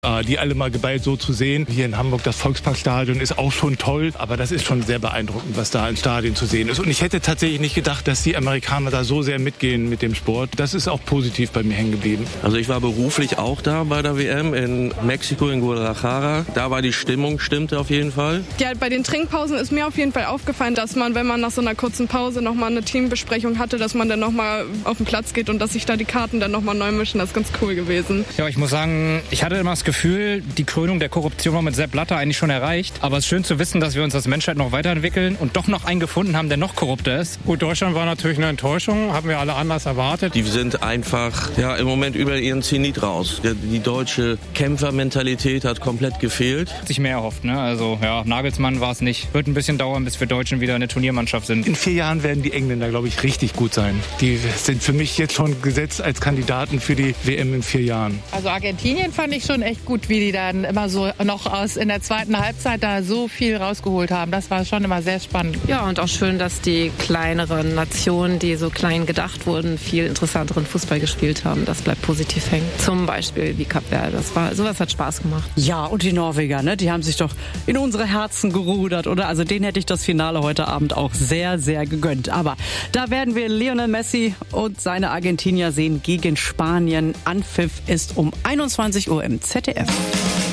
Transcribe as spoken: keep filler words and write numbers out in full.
Die alle mal geballt so zu sehen. Hier in Hamburg, das Volksparkstadion ist auch schon toll, aber das ist schon sehr beeindruckend, was da im Stadion zu sehen ist. Und ich hätte tatsächlich nicht gedacht, dass die Amerikaner da so sehr mitgehen mit dem Sport. Das ist auch positiv bei mir hängen geblieben. Also ich war beruflich auch da bei der W M in Mexiko, in Guadalajara. Da war die Stimmung, stimmte auf jeden Fall. Ja, bei den Trinkpausen ist mir auf jeden Fall aufgefallen, dass man, wenn man nach so einer kurzen Pause nochmal eine Teambesprechung hatte, dass man dann nochmal auf den Platz geht und dass sich da die Karten dann nochmal neu mischen. Das ist ganz cool gewesen. Ja, ich muss sagen, ich hatte immer das Gefühl, Gefühl, die Krönung der Korruption war mit Sepp Blatter eigentlich schon erreicht. Aber es ist schön zu wissen, dass wir uns als Menschheit noch weiterentwickeln und doch noch einen gefunden haben, der noch korrupter ist. Gut, Deutschland war natürlich eine Enttäuschung, haben wir alle anders erwartet. Die sind einfach ja, im Moment über ihren Zenit raus. Die deutsche Kämpfermentalität hat komplett gefehlt. Hat sich mehr erhofft, ne? Also ja, Nagelsmann war es nicht. Wird ein bisschen dauern, bis wir Deutschen wieder eine Turniermannschaft sind. In vier Jahren werden die Engländer, glaube ich, richtig gut sein. Die sind für mich jetzt schon gesetzt als Kandidaten für die W M in vier Jahren. Also Argentinien fand ich schon echt gut, wie die dann immer so noch aus in der zweiten Halbzeit da so viel rausgeholt haben. Das war schon immer sehr spannend. Ja, und auch schön, dass die kleineren Nationen, die so klein gedacht wurden, viel interessanteren Fußball gespielt haben. Das bleibt positiv hängen. Zum Beispiel wie Kap Verde. Das war, sowas hat Spaß gemacht. Ja, und die Norweger, ne? Die haben sich doch in unsere Herzen gerudert, oder? Also denen hätte ich das Finale heute Abend auch sehr, sehr gegönnt. Aber da werden wir Lionel Messi und seine Argentinier sehen gegen Spanien. Anpfiff ist um einundzwanzig Uhr im Z D F.